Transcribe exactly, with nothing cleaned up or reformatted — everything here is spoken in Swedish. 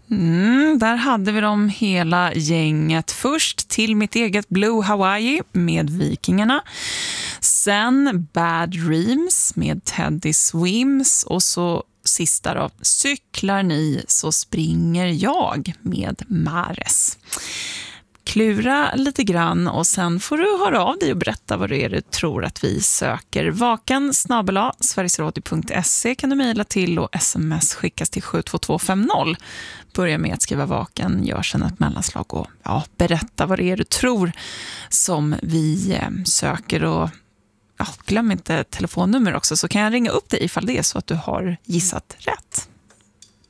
Mm, där hade vi dem hela gänget. Först Till mitt eget Blue Hawaii med Vikingarna. Sen Bad Dreams med Teddy Swims. Och så sista då, Cyklar ni så springer jag med Mares. Klura lite grann och sen får du höra av dig och berätta vad det är du tror att vi söker. Vaken snabel-a sverigesradio punkt se kan du mejla till och sms skickas till sju två två fem noll. Börja med att skriva vaken, gör sen ett mellanslag och ja, berätta vad det är du tror som vi eh, söker. Och ja, glöm inte telefonnummer också, så kan jag ringa upp dig ifall det är så att du har gissat rätt.